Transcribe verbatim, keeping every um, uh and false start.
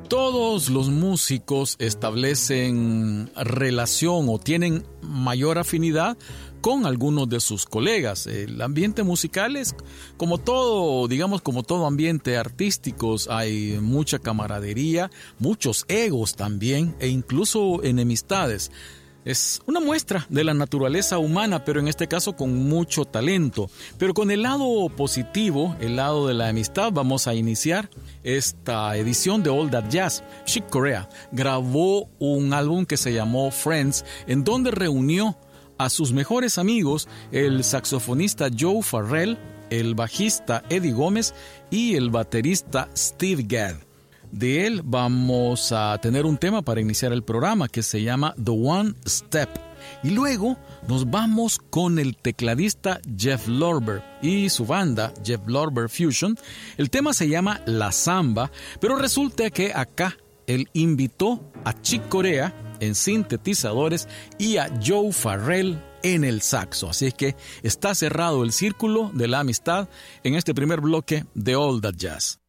Todos los músicos establecen relación o tienen mayor afinidad con algunos de sus colegas. El ambiente musical es como todo, digamos, como todo ambiente artístico, hay mucha camaradería, muchos egos también e incluso enemistades. Es una muestra de la naturaleza humana, pero en este caso con mucho talento. Pero con el lado positivo, el lado de la amistad, vamos a iniciar esta edición de All That Jazz. Chick Corea grabó un álbum que se llamó Friends, en donde reunió a sus mejores amigos, el saxofonista Joe Farrell, el bajista Eddie Gómez y el baterista Steve Gadd. De él vamos a tener un tema para iniciar el programa que se llama The One Step. Y luego nos vamos con el tecladista Jeff Lorber y su banda Jeff Lorber Fusion. El tema se llama La Samba, pero resulta que acá él invitó a Chick Corea en sintetizadores y a Joe Farrell en el saxo. Así es que está cerrado el círculo de la amistad en este primer bloque de All That Jazz.